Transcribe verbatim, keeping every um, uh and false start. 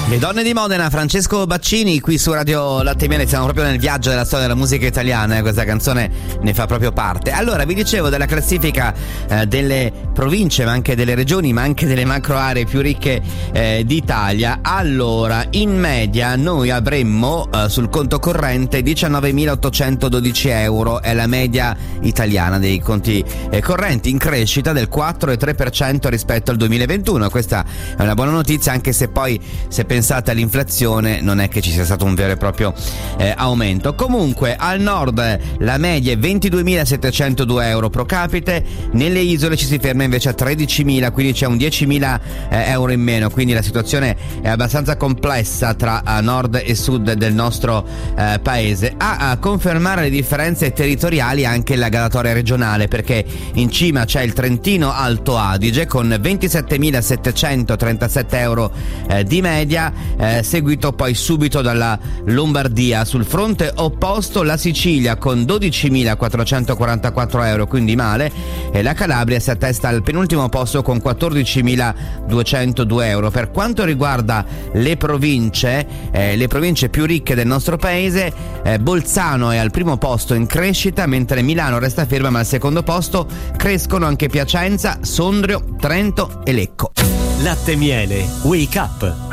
Le donne di Modena, Francesco Baccini qui su Radio Latte e Miele. Siamo proprio nel viaggio della storia della musica italiana, eh? Questa canzone ne fa proprio parte. Allora, vi dicevo della classifica eh, delle province, ma anche delle regioni, ma anche delle macro aree più ricche eh, d'Italia. Allora, in media noi avremmo eh, sul conto corrente diciannovemilaottocentododici euro, è la media italiana dei conti eh, correnti, in crescita del quattro virgola tre per cento rispetto al duemilaventuno. Questa è una buona notizia, anche se poi, se pensate all'inflazione, non è che ci sia stato un vero e proprio eh, aumento. Comunque al nord la media è ventiduemilasettecentodue euro pro capite, nelle isole ci si ferma invece a tredicimila, quindi c'è un diecimila eh, euro in meno, quindi la situazione è abbastanza complessa tra uh, nord e sud del nostro uh, paese. A, a confermare le differenze territoriali anche la graduatoria regionale, perché in cima c'è il Trentino Alto Adige con ventisettemilasettecentotrentasette euro eh, di media, eh, seguito poi subito dalla Lombardia. Sul fronte opposto la Sicilia con dodicimilaquattrocentoquarantaquattro euro, quindi male, e la Calabria si attesta al penultimo posto con quattordicimiladuecentodue euro. Per quanto riguarda le province, eh, le province più ricche del nostro paese, eh, Bolzano è al primo posto in crescita, mentre Milano resta ferma, ma al secondo posto crescono anche Piacenza, Sondrio, Trento e Lecco. Latte e Miele, Wake Up.